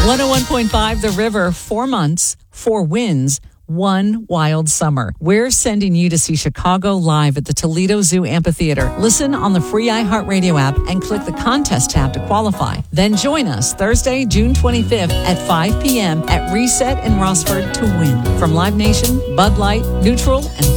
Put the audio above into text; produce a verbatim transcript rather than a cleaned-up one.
one oh one point five The River, four months, four wins, one wild summer. We're sending you to see Chicago live at the Toledo Zoo Amphitheater. Listen on the free iHeartRadio app and click the contest tab to qualify. Then join us Thursday, June twenty-fifth at five p.m. at Reset in Rossford to win. From Live Nation, Bud Light, Neutral, and